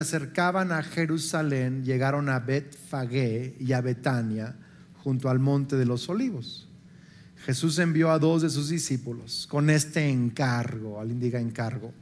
acercaban a Jerusalén, llegaron a Betfagé y a Betania, junto al monte de los Olivos. Jesús envió a 2 de sus discípulos con este encargo. Alguien diga encargo.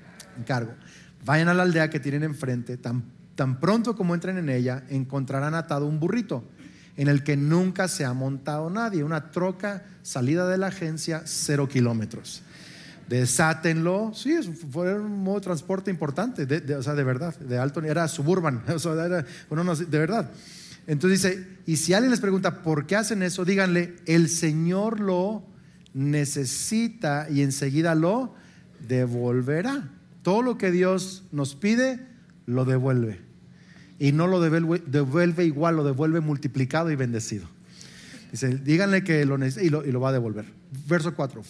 Vayan a la aldea que tienen enfrente. Tan pronto como entren en ella, encontrarán atado un burrito en el que nunca se ha montado nadie, una troca salida de la agencia, 0 kilómetros. Desátenlo. Sí, fue un modo de transporte importante, o sea, de verdad, de alto, era suburban, o sea, de verdad. Entonces dice, y si alguien les pregunta por qué hacen eso, díganle, el Señor lo necesita y enseguida lo devolverá. Todo lo que Dios nos pide, lo devuelve. Y no lo devuelve igual, lo devuelve multiplicado y bendecido. Dice, díganle que lo necesita y lo va a devolver. Verso 4,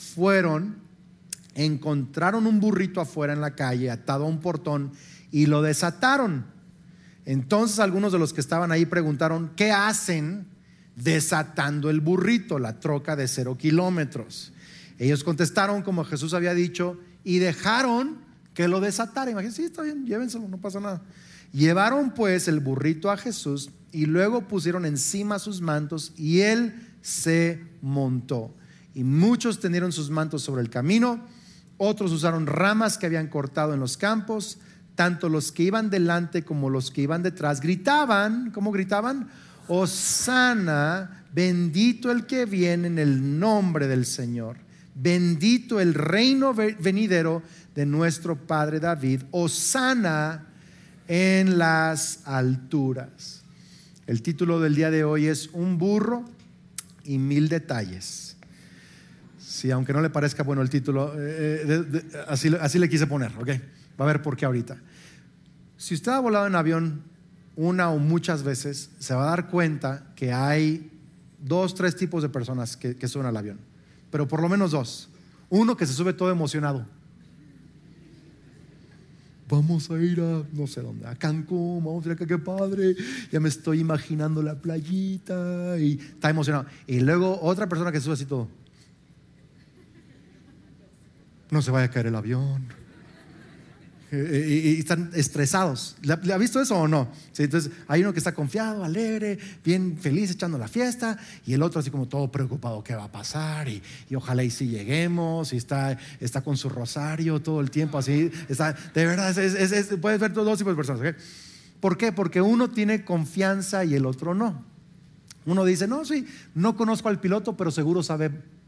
encontraron un burrito afuera en la calle, atado a un portón, y lo desataron. Entonces algunos de los que estaban ahí preguntaron, ¿qué hacen desatando el burrito, la troca de 0 kilómetros? Ellos contestaron como Jesús había dicho y dejaron que lo desatara. Imagínense, sí, está bien, llévenselo, no pasa nada. Llevaron pues el burrito a Jesús y luego pusieron encima sus mantos y él se montó. Y muchos tendieron sus mantos sobre el camino, otros usaron ramas que habían cortado en los campos. Tanto los que iban delante como los que iban detrás gritaban. ¿Cómo gritaban? Hosana, bendito el que viene en el nombre del Señor, bendito el reino venidero de nuestro padre David, hosana en las alturas. El título del día de hoy es Un burro y 1000 detalles. Sí, aunque no le parezca bueno el título, así le quise poner, ¿ok? Va a ver por qué ahorita. Si usted ha volado en avión una o muchas veces, se va a dar cuenta que hay 2, 3 tipos de personas que suben al avión, pero por lo menos 2. Uno que se sube todo emocionado. Vamos a ir a no sé dónde, a Cancún, vamos a ir acá, qué padre, ya me estoy imaginando la playita, y está emocionado. Y luego otra persona que se sube así todo. No se vaya a caer el avión. Y están estresados. ¿Le ha visto eso o no? Sí, entonces hay uno que está confiado, alegre, bien feliz, echando la fiesta, y el otro así como todo preocupado, ¿qué va a pasar? Y ojalá y si lleguemos, y está con su rosario todo el tiempo así, está, de verdad, puedes ver 2 tipos de personas, ¿okay? ¿Por qué? Porque uno tiene confianza y el otro no. Uno dice, no, sí, no conozco al piloto, pero seguro sabe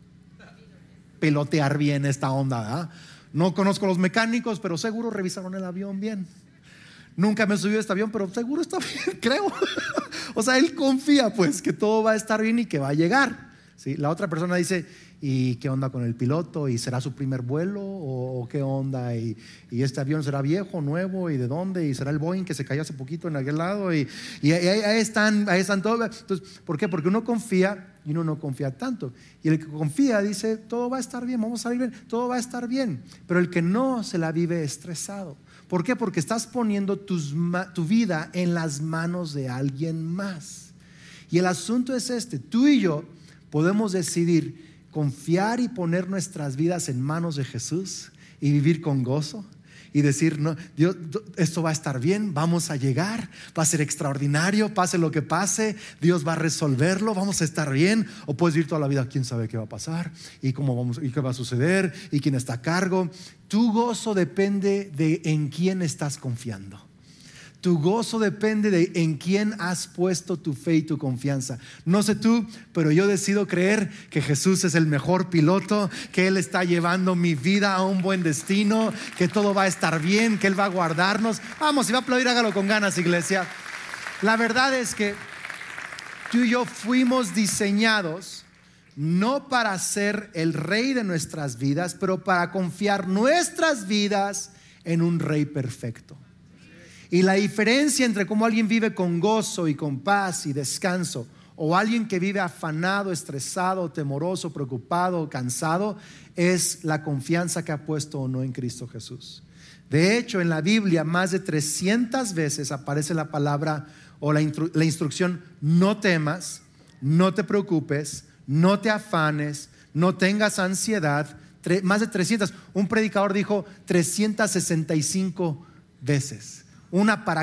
pilotear bien esta onda, ¿verdad? No conozco a los mecánicos, pero seguro revisaron el avión bien. Nunca me he subido a este avión, pero seguro está bien, creo. O sea, él confía pues que todo va a estar bien y que va a llegar, ¿sí? La otra persona dice, ¿y qué onda con el piloto? ¿Y será su primer vuelo? ¿O qué onda? ¿Y este avión será viejo, nuevo? ¿Y de dónde? ¿Y será el Boeing que se cayó hace poquito en aquel lado? Y ahí están todos. Entonces, ¿por qué? Porque uno confía y uno no confía tanto. Y el que confía dice, todo va a estar bien, vamos a salir bien, todo va a estar bien. Pero el que no se la vive estresado. ¿Por qué? Porque estás poniendo tu vida en las manos de alguien más. Y el asunto es este: tú y yo podemos decidir confiar y poner nuestras vidas en manos de Jesús y vivir con gozo y decir, no, Dios, esto va a estar bien, vamos a llegar, va a ser extraordinario, pase lo que pase, Dios va a resolverlo, vamos a estar bien. O puedes vivir toda la vida, quién sabe qué va a pasar y y qué va a suceder y quién está a cargo. Tu gozo depende de en quién estás confiando. Tu gozo depende de en quién has puesto tu fe y tu confianza. No sé tú, pero yo decido creer que Jesús es el mejor piloto, que Él está llevando mi vida a un buen destino, que todo va a estar bien, que Él va a guardarnos. Vamos, si va a aplaudir, hágalo con ganas, iglesia. La verdad es que tú y yo fuimos diseñados no para ser el rey de nuestras vidas, pero para confiar nuestras vidas en un rey perfecto. Y la diferencia entre cómo alguien vive con gozo y con paz y descanso, o alguien que vive afanado, estresado, temoroso, preocupado, cansado, es la confianza que ha puesto o no en Cristo Jesús. De hecho, en la Biblia más de 300 veces aparece la palabra o la instrucción: no temas, no te preocupes, no te afanes, no tengas ansiedad. Más de 300. Un predicador dijo 365 veces. una para